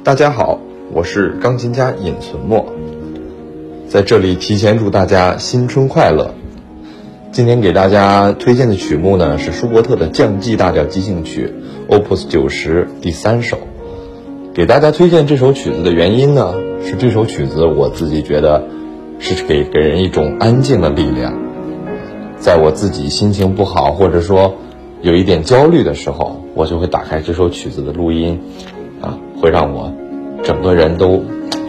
大家好，我是钢琴家尹存墨，在这里提前祝大家新春快乐。今天给大家推荐的曲目呢是舒伯特的降 G 大调即兴曲 Opus 90第3首。给大家推荐这首曲子的原因呢，是这首曲子我自己觉得是给人一种安静的力量。在我自己心情不好或者说有一点焦虑的时候，我就会打开这首曲子的录音会让我整个人都